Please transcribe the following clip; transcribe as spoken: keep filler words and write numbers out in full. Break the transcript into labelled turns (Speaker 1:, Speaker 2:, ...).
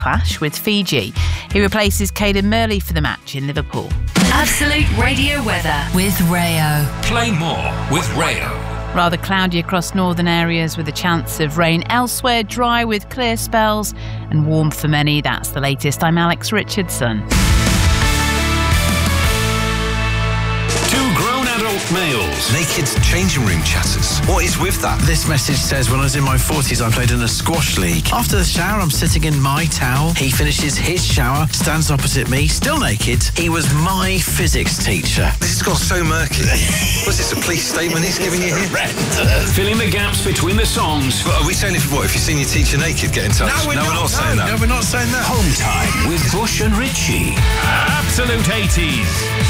Speaker 1: clash with Fiji. He replaces Caden Murley for the match in Liverpool.
Speaker 2: Absolute Radio weather with Rayo.
Speaker 3: Play more with Rayo.
Speaker 1: Rather cloudy across northern areas with a chance of rain. Elsewhere, dry with clear spells and warm for many. That's the latest. I'm Alex Richardson.
Speaker 3: Two grown adult males.
Speaker 4: Naked changing room chatters. What is with that?
Speaker 5: This message says, when I was in my forties, I played in a squash league. After the shower, I'm sitting in my towel. He finishes his shower, stands opposite me, still naked. He was my physics teacher.
Speaker 4: This has gone so murky. What's this, a police statement he's giving you here?
Speaker 3: Filling the gaps between the songs.
Speaker 4: But are we saying if, what, if you've seen your teacher naked, get in touch?
Speaker 5: No, we're
Speaker 4: no,
Speaker 5: not,
Speaker 4: we're not
Speaker 5: no,
Speaker 4: saying that.
Speaker 5: No, we're not saying that.
Speaker 3: Home time with Bush and Ritchie. Absolute eighties.